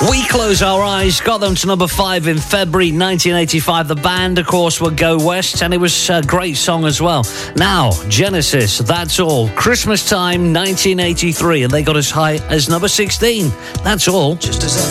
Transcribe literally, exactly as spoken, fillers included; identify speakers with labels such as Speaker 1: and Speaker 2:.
Speaker 1: We Close Our Eyes got them to number five in February nineteen eighty-five. The band, of course, were Go West, and it was a great song as well. Now, Genesis, That's All. Christmas time, nineteen eighty-three, and they got as high as number sixteen. That's all.
Speaker 2: Just as I